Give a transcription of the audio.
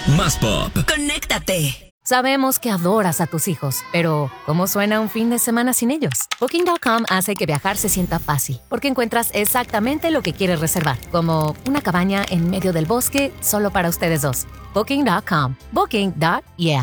Más pop. Conéctate. Sabemos que adoras a tus hijos, pero ¿cómo suena un fin de semana sin ellos? Booking.com hace que viajar se sienta fácil, porque encuentras exactamente lo que quieres reservar, como una cabaña en medio del bosque solo para ustedes dos. Booking.com. Booking.yeah.